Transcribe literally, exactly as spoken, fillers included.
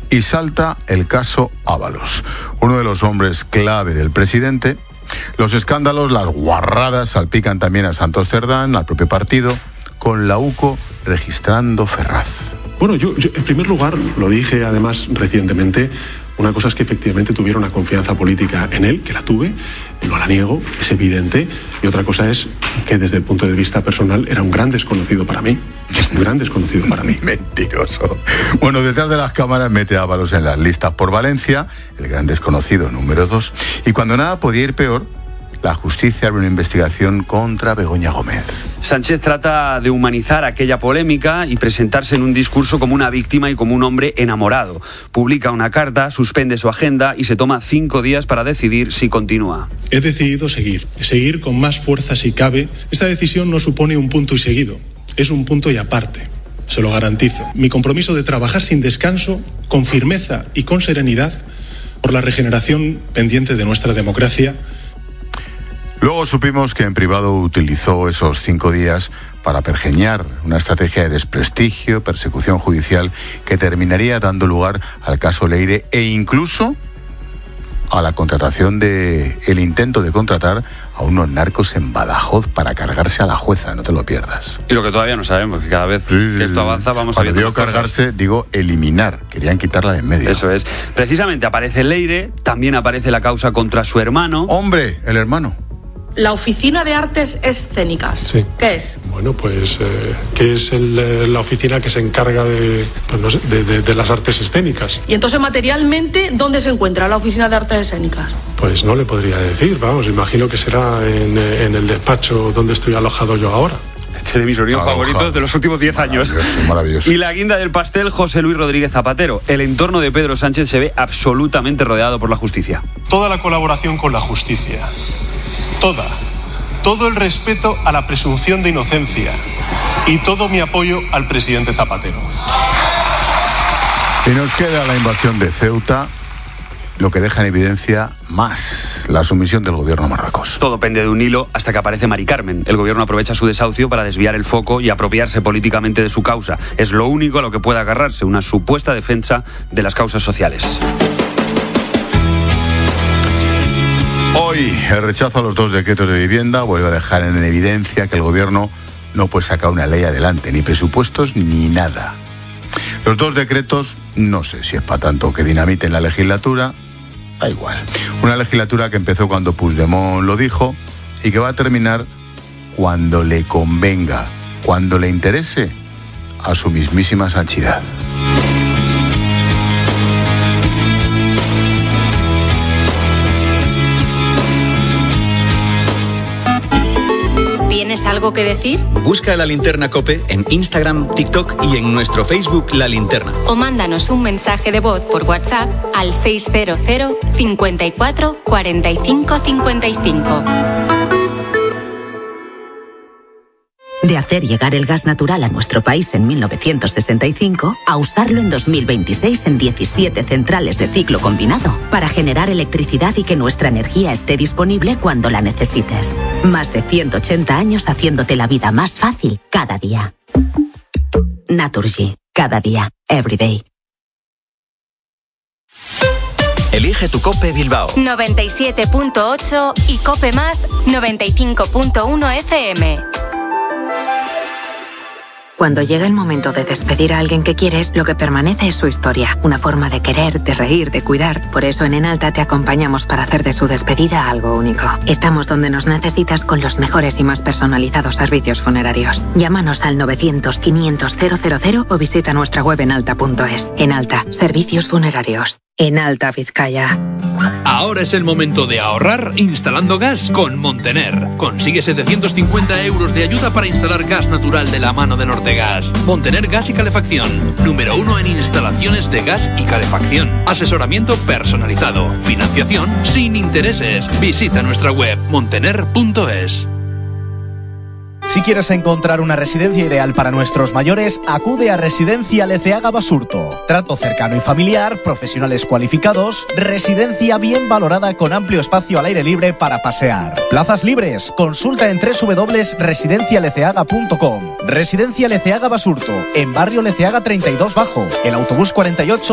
Y salta el caso Ábalos, uno de los hombres clave del presidente. Los escándalos, las guarradas salpican también a Santos Cerdán, al propio partido, con la UCO registrando Ferraz. Bueno, yo, yo en primer lugar, lo dije además recientemente, una cosa es que efectivamente tuviera una confianza política en él, que la tuve, no la niego, es evidente, y otra cosa es que desde el punto de vista personal era un gran desconocido para mí, un gran desconocido para mí. Mentiroso. Bueno, detrás de las cámaras mete a Ábalos en las listas por Valencia, el gran desconocido número dos, y cuando nada podía ir peor, la justicia abre una investigación contra Begoña Gómez. Sánchez trata de humanizar aquella polémica y presentarse en un discurso como una víctima y como un hombre enamorado. Publica una carta, suspende su agenda y se toma cinco días para decidir si continúa. He decidido seguir, seguir con más fuerza si cabe. Esta decisión no supone un punto y seguido, es un punto y aparte. Se lo garantizo. Mi compromiso de trabajar sin descanso, con firmeza y con serenidad, por la regeneración pendiente de nuestra democracia. Luego supimos que en privado utilizó esos cinco días para pergeñar una estrategia de desprestigio, persecución judicial, que terminaría dando lugar al caso Leire e incluso a la contratación de el intento de contratar a unos narcos en Badajoz para cargarse a la jueza, no te lo pierdas. Y lo que todavía no sabemos, que cada vez sí, que esto avanza vamos a ver. Cuando digo cargarse, digo eliminar, querían quitarla de en medio. Eso es. Precisamente aparece Leire, también aparece la causa contra su hermano. ¡Hombre, el hermano! La Oficina de Artes Escénicas. Sí. ¿Qué es? Bueno, pues, eh, ¿qué es el, la oficina que se encarga de, pues no sé, de, de, de las artes escénicas? Y entonces, materialmente, ¿dónde se encuentra la Oficina de Artes Escénicas? Pues no le podría decir, vamos, imagino que será en, en el despacho donde estoy alojado yo ahora. Este de mis sonidos favoritos de los últimos diez años. Maravilloso. Y la guinda del pastel, José Luis Rodríguez Zapatero. El entorno de Pedro Sánchez se ve absolutamente rodeado por la justicia. Toda la colaboración con la justicia. Toda, todo el respeto a la presunción de inocencia y todo mi apoyo al presidente Zapatero. Y nos queda la invasión de Ceuta, lo que deja en evidencia más la sumisión del gobierno a Marruecos. Todo pende de un hilo hasta que aparece Mari Carmen. El gobierno aprovecha su desahucio para desviar el foco y apropiarse políticamente de su causa. Es lo único a lo que puede agarrarse, una supuesta defensa de las causas sociales. Hoy el rechazo a los dos decretos de vivienda vuelve a dejar en evidencia que el gobierno no puede sacar una ley adelante, ni presupuestos ni nada. Los dos decretos, no sé si es para tanto que dinamiten la legislatura, da igual. Una legislatura que empezó cuando Puigdemont lo dijo y que va a terminar cuando le convenga, cuando le interese a su mismísima santidad. ¿Tienes algo que decir? Busca La Linterna COPE en Instagram, TikTok y en nuestro Facebook La Linterna. O mándanos un mensaje de voz por WhatsApp al seis cero cero, cinco cuatro, cuatro cinco cinco cinco. De hacer llegar el gas natural a nuestro país en mil novecientos sesenta y cinco a usarlo en dos mil veintiséis en diecisiete centrales de ciclo combinado para generar electricidad y que nuestra energía esté disponible cuando la necesites. Más de ciento ochenta años haciéndote la vida más fácil cada día. Naturgy. Cada día. Every day. Elige tu COPE Bilbao. noventa y siete punto ocho y COPE Más noventa y cinco punto uno F M. Cuando llega el momento de despedir a alguien que quieres, lo que permanece es su historia. Una forma de querer, de reír, de cuidar. Por eso en Enalta te acompañamos para hacer de su despedida algo único. Estamos donde nos necesitas con los mejores y más personalizados servicios funerarios. Llámanos al novecientos, quinientos, cero cero cero o visita nuestra web enalta punto es. Enalta, servicios funerarios. Enalta Vizcaya. Ahora es el momento de ahorrar instalando gas con Montener. Consigue setecientos cincuenta euros de ayuda para instalar gas natural de la mano de Nortegas. Montener Gas y Calefacción. Número uno en instalaciones de gas y calefacción. Asesoramiento personalizado. Financiación sin intereses. Visita nuestra web montener punto es. Si quieres encontrar una residencia ideal para nuestros mayores, acude a Residencia Leceaga Basurto. Trato cercano y familiar, profesionales cualificados, residencia bien valorada con amplio espacio al aire libre para pasear. Plazas libres, consulta en doble u doble u doble u punto residencia leceaga punto com. Residencia Leceaga Basurto, en barrio Leceaga treinta y dos Bajo, el autobús cuarenta y ocho